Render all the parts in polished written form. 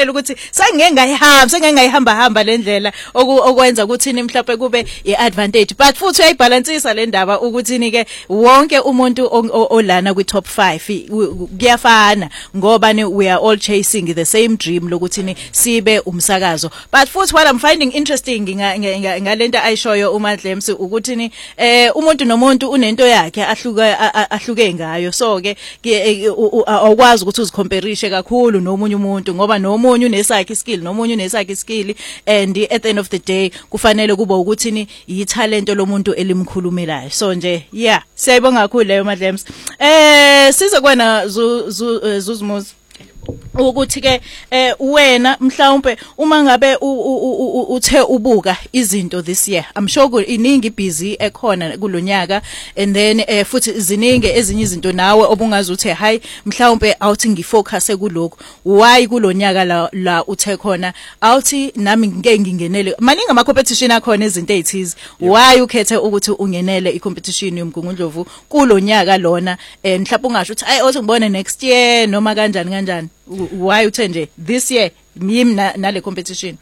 kufanele ukuthi sengengayihamba lendlela okwenza ukuthi mhlawumbe kube iadvantage but futhi uyayibalansisa le ndaba ukuthi ke wonke umuntu olana kwi top 5 kuyafana ngoba we are all chasing the same dream lokuthi sibe umsakazo but futhi what I'm finding interesting ngalento ayishoyo uMadlemsi ukuthi umuntu nomuntu unento yakhe ahluke ngayo so ke awukwazi ukuthi uzicomparison kakhulu nomunye umuntu ngoba nomunye unesakhe skill nomunye unesakhe skill and at the end of the day kufanele kube ukuthi yitalento lomuntu elimkhulumelayo so nje yeah siyabonga kakhulu leyo Madlemsi sizokwena Zuzumuzi ukuthi ke wena mhlawumbe uma ngabe uthe ubuka izinto this year I'm sure iningi busy ekhona kulonyaka and then futhi ziningi ezinye izinto nawe obungazi uthe hayi mhlawumbe awuthi ngifocus kuloko why kulonyaka la uthe khona awuthi nami ngeke ngingenele maningi ama competition akhona izinto ezithize why ukhethe ukuthi ungenele I competition yomgungundlovu kulonyaka lona mhlawumbe ungasho ukuthi ayi othi ngibone next year noma kanjani why uthe nje this year ngimi nale competition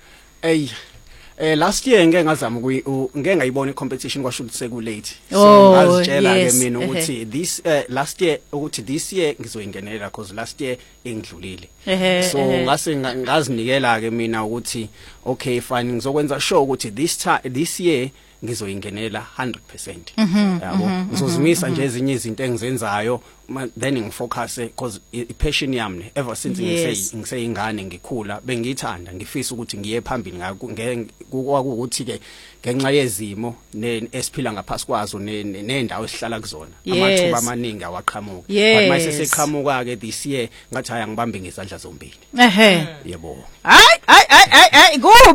last year ngeke ngazama ngeke ngayibona icompetition kwasho ukuthi seku late so ngazitshela ke mina ukuthi last year ukuthi this year ngizoyingenela because last year engidlulile so ngase ngazinikela ke mina ukuthi okay fine ngizokwenza sure ukuthi this year ngizoyingenela 100% yabo ngizozimisa nje ezinye izinto engizenzayo then ngifocus because passion yami ever since ngiseyingane ngikhula bengithanda ngifisa ukuthi ngiye phambili ukuthi ke ngenxa yezimo esiphila ngaphasi kwazo nendawo esihlala kuzona amathuba amaningi awaqhamuka but mase seqhamuka ke this year ngathi haya ngibambe ngezandla zombili yebo hayi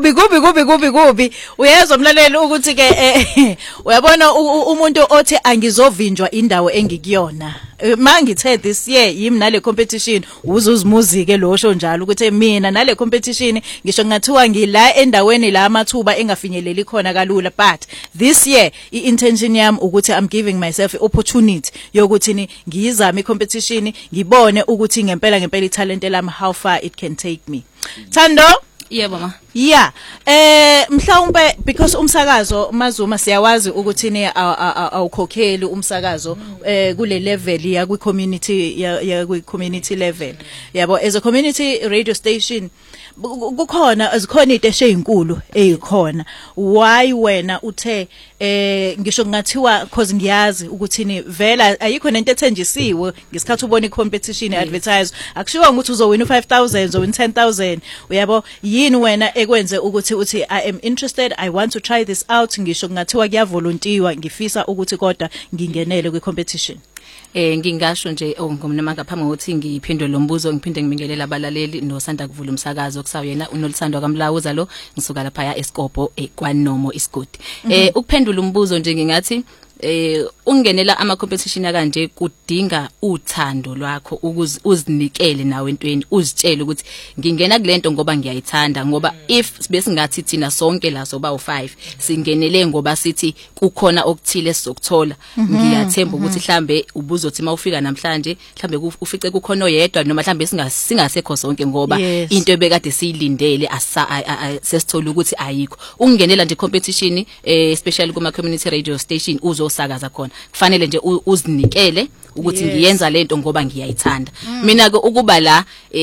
kubi uyezwa umlaleli ukuthi ke uyabona umuntu othi angizovinjwa indawo engikuyona mangithe this year yimi nale competition uzuzimuzike losho njalo ukuthi mina nale competition ngisho ngathiwa ngila endaweni la amathuba engafinyeleli khona kalula but this year intention yami ukuthi I'm giving myself opportunity yokuthi ngiyizame competition ngibone ukuthi ngempela italent lami how far it can take me Thando yebo mama yeah mhlawumbe because umsakazo Mazuma siyawazi ukuthi awukhokheli umsakazo kule level ya kwi community ya kwi community level yabo as a community radio station kukhona azikhona into esheyinkulu eyikhona why wena uthe ngisho ngathiwa cause ngiyazi ukuthi vela ayikho nento ethenjisiwe ngesikhathi ubona icompetition advertise akushiwo ukuthi uzowina 5,000 uzowina 10,000 uyabo yini wena ekwenze ukuthi uthi I am interested I want to try this out ngisho ngathiwa kuyavolontiwa ngifisa ukuthi kodwa ngingenele kwi competition ngingasho nje ngomnama ngaphambi kokuthi ngiphendule lo mbuzo ngiphinde ngibingelela abalaleli nosanda kuvula umsakazo kusawuyena unoLthando kaMlawuza lo ngisuka lapha eSkopo kwaNomo isigodi ukuphendula umbuzo nje ngingathi ungenela ama competition akanje kudinga uthando lwakho uzinikele nawe entweni uzitshela ukuthi ngingena kulento ngoba ngiyayithanda ngoba if besingathi thina sonke la soba u5 singenele ngoba sithi kukhona okuthile sizokuthola ngiyathemba ukuthi mhlambe ubuzothi mawufika namhlanje mhlambe ufice kukhona oyedwa noma mhlambe singasekho sonke ngoba into ebekade siyilindele sesithola ukuthi ayikho ungenela nje competition especially kuma community radio station uzosakaza khona kufanele nje uzinikele ukuthi ngiyenza lento ngoba ngiyayithanda mina ke ukuba la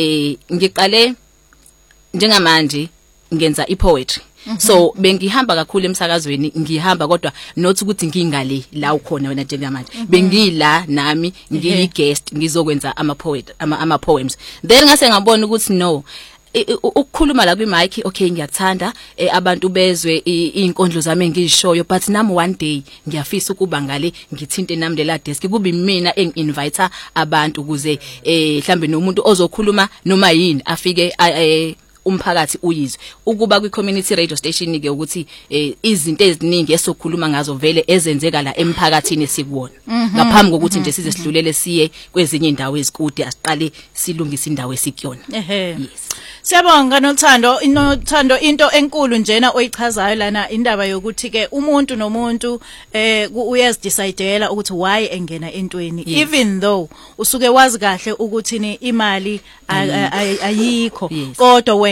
ngiqale njengamanje ngenza ipoetry so bengihamba kakhulu emsakazweni ngihamba kodwa not ukuthi ngingale la ukhona wena njengamanje bengila nami ngiyiguest ngizokwenza ama poems then ngase ngabona ukuthi no ukukhuluma la kwi mic okay ngiyathanda abantu bezwe inkondlo zami engizishoyo but nami one day ngiyafisa ukuba ngale ngithinte nami lela desk kube mina enginvite abantu ukuze mhlambe nomuntu ozokhuluma noma yini afike umphakathi uyizwe ukuba kwi community radio station ke ukuthi izinto eziningi esokhuluma ngazo vele ezenzeka la emphakathini sikuwona ngaphambi kokuthi nje size sidlulele siye kwezinye indawo ezikude asiqale silungisa indawo esikuyona yes siyabonga noThando into enkulu njena oyichazayo lana indaba yokuthi ke umuntu nomuntu uyazidecidela ukuthi why engena entweni even though usuke wazi kahle ukuthi imali ayikho kodwa